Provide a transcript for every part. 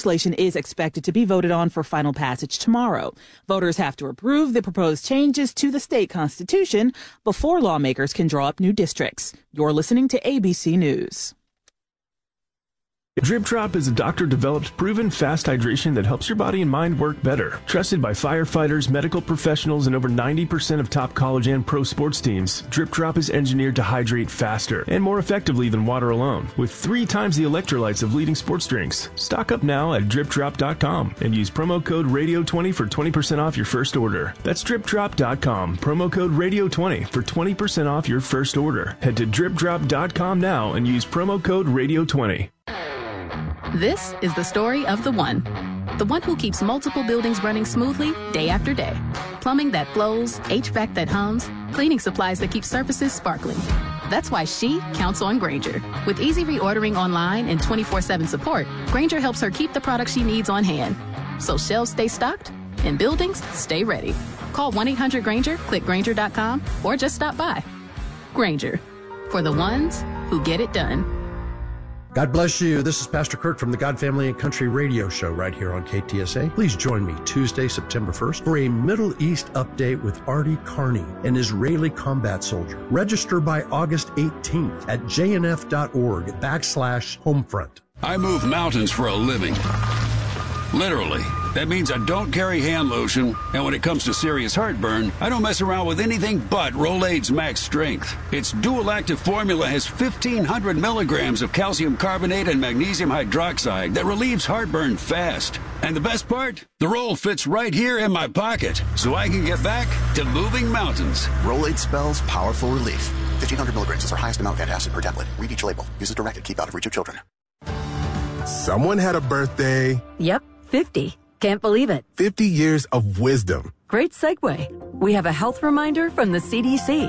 legislation is expected to be voted on for final passage tomorrow. Voters have to approve the proposed changes to the state constitution before lawmakers can draw up new districts. You're listening to ABC News. Drip Drop is a doctor-developed, proven fast hydration that helps your body and mind work better. Trusted by firefighters, medical professionals, and over 90% of top college and pro sports teams, Drip Drop is engineered to hydrate faster and more effectively than water alone, with 3 times the electrolytes of leading sports drinks. Stock up now at dripdrop.com and use promo code RADIO20 for 20% off your first order. That's dripdrop.com, promo code RADIO20 for 20% off your first order. Head to dripdrop.com now and use promo code RADIO20. This is the story of the one who keeps multiple buildings running smoothly day after day. Plumbing that flows, HVAC that hums, cleaning supplies that keep surfaces sparkling. That's why she counts on Grainger. With easy reordering online and 24/7 support, Grainger helps her keep the products she needs on hand. So shelves stay stocked and buildings stay ready. Call 1-800-GRAINGER, click Grainger.com, or just stop by. Grainger, for the ones who get it done. God bless you. This is Pastor Kurt from the God Family and Country Radio Show right here on KTSA. Please join me Tuesday, September 1st for a Middle East update with Artie Carney, an Israeli combat soldier. Register by August 18th at jnf.org/homefront. I move mountains for a living. Literally. That means I don't carry hand lotion, and when it comes to serious heartburn, I don't mess around with anything but Rolaids Max Strength. Its dual-active formula has 1,500 milligrams of calcium carbonate and magnesium hydroxide that relieves heartburn fast. And the best part? The roll fits right here in my pocket, so I can get back to moving mountains. Rolaids spells powerful relief. 1,500 milligrams is our highest amount of antacid per tablet. Read each label. Use as directed. Keep out of reach of children. Someone had a birthday. Yep, 50. Can't believe it. 50 years of wisdom. Great segue. We have a health reminder from the CDC.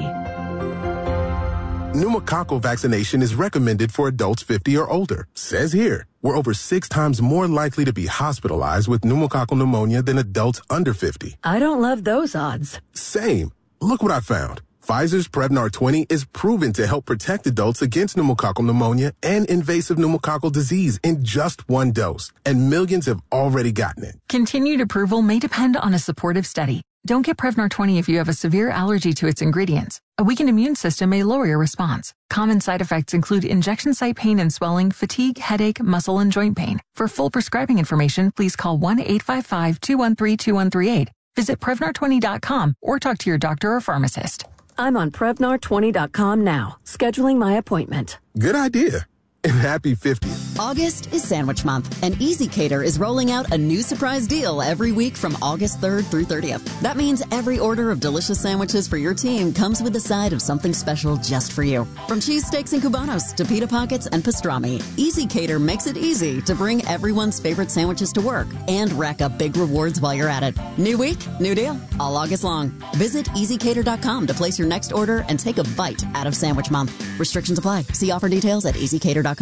Pneumococcal vaccination is recommended for adults 50 or older. Says here, we're over 6 times more likely to be hospitalized with pneumococcal pneumonia than adults under 50. I don't love those odds. Same. Look what I found. Pfizer's Prevnar 20 is proven to help protect adults against pneumococcal pneumonia and invasive pneumococcal disease in just 1 dose, and millions have already gotten it. Continued approval may depend on a supportive study. Don't get Prevnar 20 if you have a severe allergy to its ingredients. A weakened immune system may lower your response. Common side effects include injection site pain and swelling, fatigue, headache, muscle, and joint pain. For full prescribing information, please call 1-855-213-2138. Visit Prevnar20.com or talk to your doctor or pharmacist. I'm on Prevnar20.com now, scheduling my appointment. Good idea. And happy 50th. August is Sandwich Month, and EasyCater is rolling out a new surprise deal every week from August 3rd through 30th. That means every order of delicious sandwiches for your team comes with a side of something special just for you. From cheesesteaks and Cubanos to pita pockets and pastrami, EasyCater makes it easy to bring everyone's favorite sandwiches to work and rack up big rewards while you're at it. New week, new deal, all August long. Visit EasyCater.com to place your next order and take a bite out of Sandwich Month. Restrictions apply. See offer details at EasyCater.com.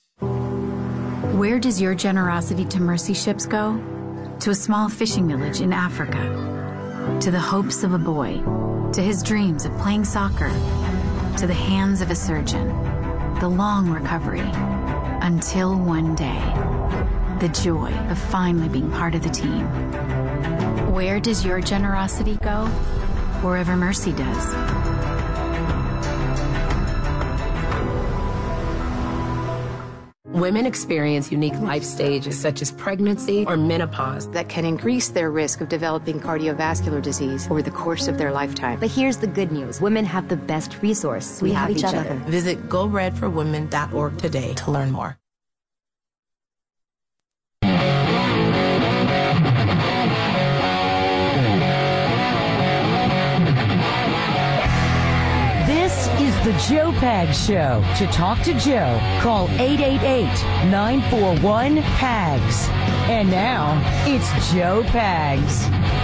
Where does your generosity to mercy ships go? To a small fishing village in Africa. To the hopes of a boy. To his dreams of playing soccer. To the hands of a surgeon. The long recovery. Until one day. The joy of finally being part of the team. Where does your generosity go? Wherever mercy does. Women experience unique life stages such as pregnancy or menopause that can increase their risk of developing cardiovascular disease over the course of their lifetime. But here's the good news. Women have the best resource. We have each other. Visit GoRedForWomen.org today to learn more. The Joe Pags Show. To talk to Joe, call 888-941-PAGS. And now, it's Joe Pags.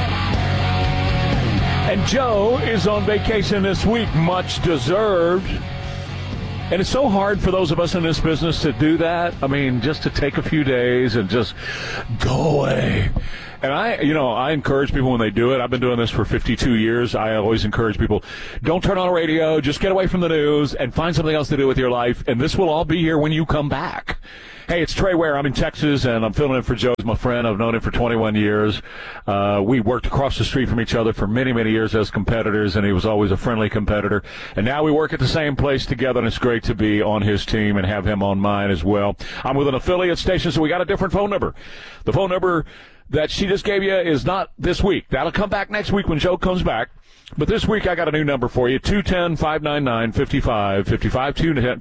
And Joe is on vacation this week, much deserved. And it's so hard for those of us in this business to do that. I mean, just to take a few days and just go away. And I encourage people when they do it. I've been doing this for 52 years. I always encourage people, don't turn on a radio, just get away from the news and find something else to do with your life. And this will all be here when you come back. Hey, it's Trey Ware. I'm in Texas, and I'm filling in for Joe. He's my friend. I've known him for 21 years. We worked across the street from each other for many, many years as competitors, and he was always a friendly competitor. And now we work at the same place together, and it's great to be on his team and have him on mine as well. I'm with an affiliate station, so we got a different phone number. The phone number that she just gave you is not this week. That'll come back next week when Joe comes back. But this week I got a new number for you, 210-599-5555,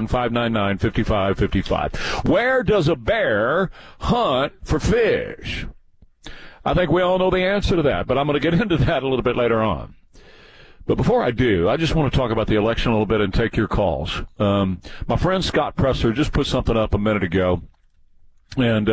210-599-5555. Where does a bear hunt for fish? I think we all know the answer to that, but I'm going to get into that a little bit later on. But before I do, I just want to talk about the election a little bit and take your calls. My friend Scott Presser just put something up a minute ago, and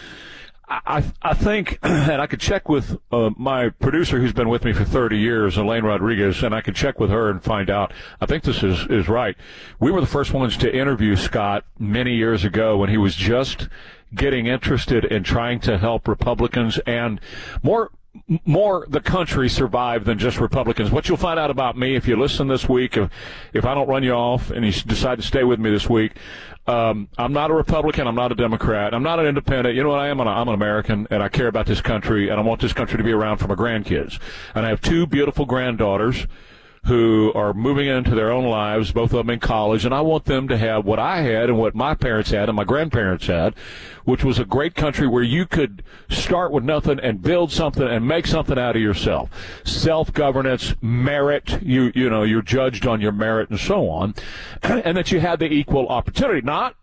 I think, and I could check with my producer who's been with me for 30 years, Elaine Rodriguez, and I could check with her and find out. I think this is right. We were the first ones to interview Scott many years ago when he was just getting interested in trying to help Republicans and more the country survive than just Republicans. What you'll find out about me if you listen this week, if I don't run you off and you decide to stay with me this week, I'm not a Republican, I'm not a Democrat, I'm not an independent. You know what I am? I'm an American, and I care about this country, and I want this country to be around for my grandkids. And I have two beautiful granddaughters who are moving into their own lives, both of them in college, and I want them to have what I had and what my parents had and my grandparents had, which was a great country where you could start with nothing and build something and make something out of yourself. Self-governance, merit, you're judged on your merit and so on, and that you had the equal opportunity, not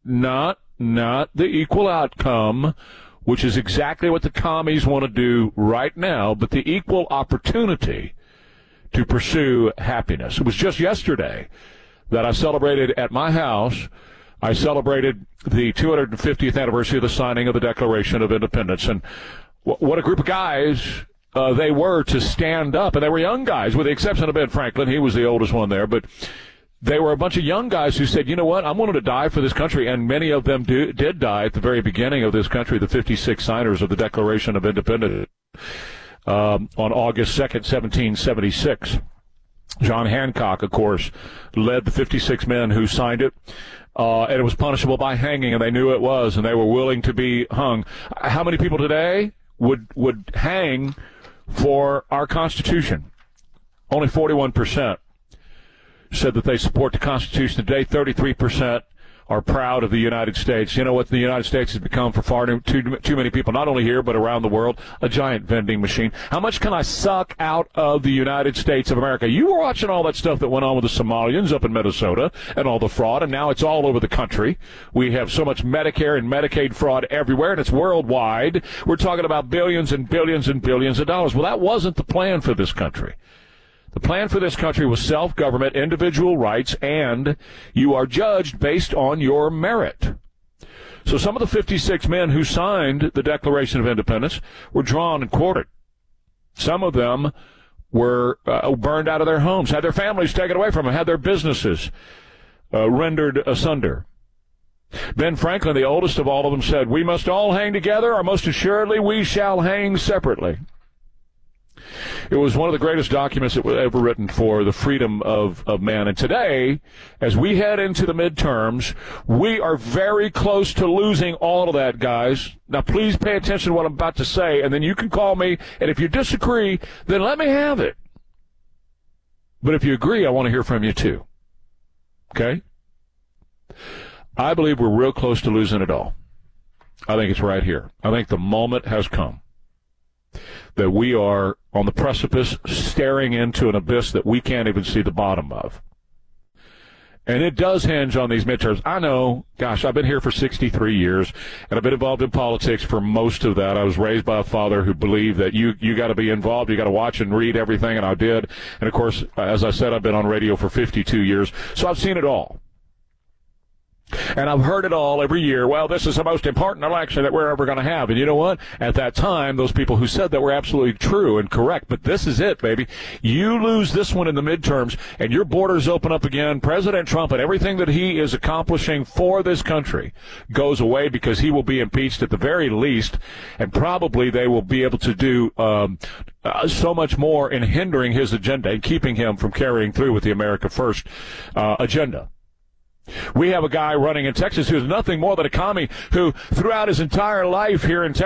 the equal outcome, which is exactly what the commies want to do right now, but the equal opportunity to pursue happiness. It was just yesterday that I celebrated at my house. I celebrated the 250th anniversary of the signing of the Declaration of Independence. And what a group of guys they were to stand up. And they were young guys, with the exception of Ben Franklin. He was the oldest one there. But they were a bunch of young guys who said, you know what, I'm willing to die for this country. And many of them did die at the very beginning of this country, the 56 signers of the Declaration of Independence. On August 2nd, 1776. John Hancock, of course, led the 56 men who signed it, and it was punishable by hanging, and they knew it was, and they were willing to be hung. How many people today would hang for our Constitution? Only 41% said that they support the Constitution today. 33% are proud of the United States. You know what the United States has become for far too many people, not only here but around the world? A giant vending machine. How much can I suck out of the United States of America? You were watching all that stuff that went on with the Somalians up in Minnesota and all the fraud, and now it's all over the country. We have so much Medicare and Medicaid fraud everywhere, and it's worldwide. We're talking about billions and billions and billions of dollars. Well, that wasn't the plan for this country. The plan for this country was self-government, individual rights, and you are judged based on your merit. So some of the 56 men who signed the Declaration of Independence were drawn and quartered. Some of them were burned out of their homes, had their families taken away from them, had their businesses rendered asunder. Ben Franklin, the oldest of all of them, said, "We must all hang together, or most assuredly we shall hang separately." It was one of the greatest documents that was ever written for the freedom of man. And today, as we head into the midterms, we are very close to losing all of that, guys. Now, please pay attention to what I'm about to say, and then you can call me, and if you disagree, then let me have it. But if you agree, I want to hear from you too. Okay? I believe we're real close to losing it all. I think it's right here. I think the moment has come that we are on the precipice, staring into an abyss that we can't even see the bottom of. And it does hinge on these midterms. I know, gosh, I've been here for 63 years, and I've been involved in politics for most of that. I was raised by a father who believed that you got to be involved, you got to watch and read everything, and I did. And, of course, as I said, I've been on radio for 52 years, so I've seen it all. And I've heard it all every year. Well, this is the most important election that we're ever going to have. And you know what? At that time, those people who said that were absolutely true and correct. But this is it, baby. You lose this one in the midterms, and your borders open up again. President Trump and everything that he is accomplishing for this country goes away because he will be impeached at the very least, and probably they will be able to do so much more in hindering his agenda and keeping him from carrying through with the America First agenda. We have a guy running in Texas who's nothing more than a commie who throughout his entire life here in Texas